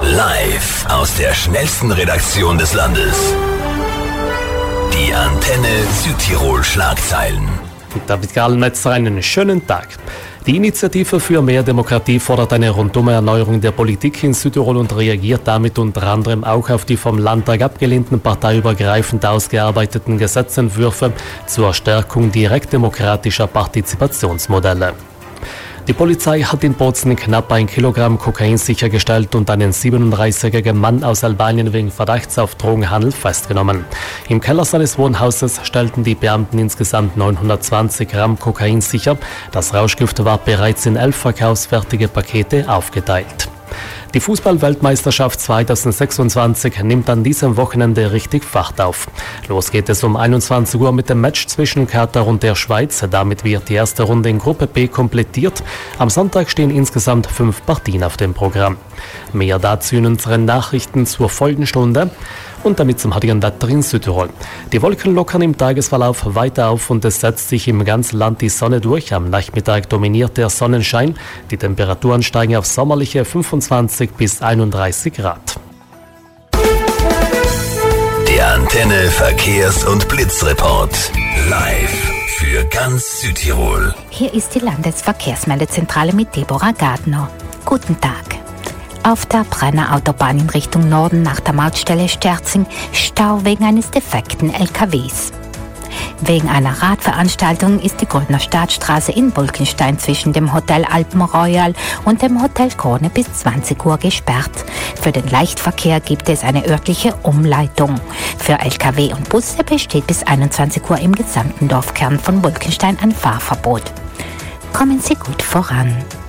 Live aus der schnellsten Redaktion des Landes. Die Antenne Südtirol Schlagzeilen. Mit David Gallenmetzer einen schönen Tag. Die Initiative für mehr Demokratie fordert eine rundume Erneuerung der Politik in Südtirol und reagiert damit unter anderem auch auf die vom Landtag abgelehnten parteiübergreifend ausgearbeiteten Gesetzentwürfe zur Stärkung direktdemokratischer Partizipationsmodelle. Die Polizei hat in Bozen knapp 1 Kilogramm Kokain sichergestellt und einen 37-jährigen Mann aus Albanien wegen Verdachts auf Drogenhandel festgenommen. Im Keller seines Wohnhauses stellten die Beamten insgesamt 920 Gramm Kokain sicher. Das Rauschgift war bereits in 11 verkaufsfertige Pakete aufgeteilt. Die Fußball-Weltmeisterschaft 2026 nimmt an diesem Wochenende richtig Fahrt auf. Los geht es um 21 Uhr mit dem Match zwischen Katar und der Schweiz. Damit wird die erste Runde in Gruppe B komplettiert. Am Sonntag stehen insgesamt 5 Partien auf dem Programm. Mehr dazu in unseren Nachrichten zur folgenden Stunde. Und damit zum heutigen Wetter in Südtirol. Die Wolken lockern im Tagesverlauf weiter auf und es setzt sich im ganzen Land die Sonne durch. Am Nachmittag dominiert der Sonnenschein. Die Temperaturen steigen auf sommerliche 25 bis 31 Grad. Der Antenne Verkehrs- und Blitzreport. Live für ganz Südtirol. Hier ist die Landesverkehrsmeldezentrale mit Deborah Gardner. Guten Tag. Auf der Brenner Autobahn in Richtung Norden nach der Mautstelle Sterzing Stau wegen eines defekten LKWs. Wegen einer Radveranstaltung ist die Goldner Staatsstraße in Bolkenstein zwischen dem Hotel Alpenroyal und dem Hotel Krone bis 20 Uhr gesperrt. Für den Leichtverkehr gibt es eine örtliche Umleitung. Für LKW und Busse besteht bis 21 Uhr im gesamten Dorfkern von Bolkenstein ein Fahrverbot. Kommen Sie gut voran.